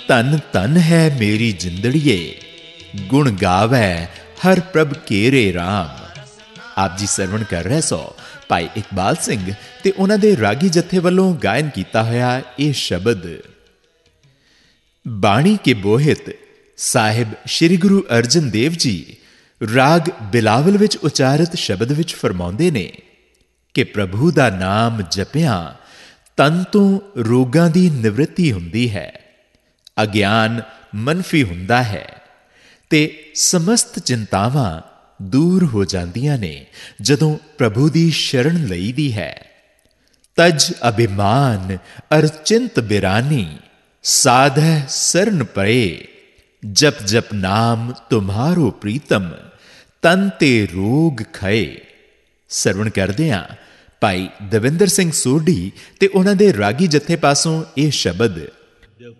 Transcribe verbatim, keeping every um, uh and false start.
ਧਨ ਧਨ ਹੈ ਮੇਰੀ ਜਿੰਦੜੀਏ, ਗੁਣ ਗਾਵੈ ਹਰ ਪ੍ਰਭ ਕੇਰੇ ਰਾਮ। ਆਪ ਜੀ ਸਰਵਣ ਕਰ ਰਹੇ ਸੋ ਭਾਈ ਇਕਬਾਲ ਸਿੰਘ ਤੇ ਉਹਨਾਂ ਦੇ ਰਾਗੀ ਜਥੇ ਵੱਲੋਂ ਗਾਇਨ ਕੀਤਾ ਹੋਇਆ ਇਹ ਸ਼ਬਦ। ਬਾਣੀ ਕੇ ਬੋਹਿਤ ਸਾਹਿਬ ਸ੍ਰੀ ਗੁਰੂ ਅਰਜਨ ਦੇਵ ਜੀ ਰਾਗ ਬਿਲਾਵਲ ਵਿੱਚ ਉਚਾਰਿਤ ਸ਼ਬਦ ਵਿੱਚ ਫਰਮਾਉਂਦੇ ਨੇ ਕਿ ਪ੍ਰਭੂ ਦਾ ਨਾਮ ਜਪਿਆਂ ਤਨ ਤੋਂ ਰੋਗਾਂ ਦੀ ਨਿਵਰਤੀ ਹੁੰਦੀ ਹੈ, ਅਗਿਆਨ ਮਨਫੀ ਹੁੰਦਾ ਹੈ ਤੇ ਸਮਸਤ ਚਿੰਤਾਵਾਂ ਦੂਰ ਹੋ ਜਾਂਦੀਆਂ ਨੇ ਜਦੋਂ ਪ੍ਰਭੂ ਦੀ ਸ਼ਰਨ ਲਈਦੀ ਹੈ। ਤਜ ਅਭਿਮਾਨ ਅਰ ਚਿੰਤ ਬਿਰਾਨੀ, ਸਾਧੈ ਸਰਨ ਪਰੇ, ਜਪ ਜਪ ਨਾਮ ਤੁਮਹਾਰੋ ਪ੍ਰੀਤਮ, ਤਨ ਤੇ ਰੋਗ ਖਏ। ਸਰਵਣ ਕਰਦੇ ਹਾਂ ਭਾਈ ਦਵਿੰਦਰ ਸਿੰਘ ਸੋਢੀ ਤੇ ਉਹਨਾਂ ਦੇ ਰਾਗੀ ਜਥੇ ਪਾਸੋਂ ਇਹ ਸ਼ਬਦ।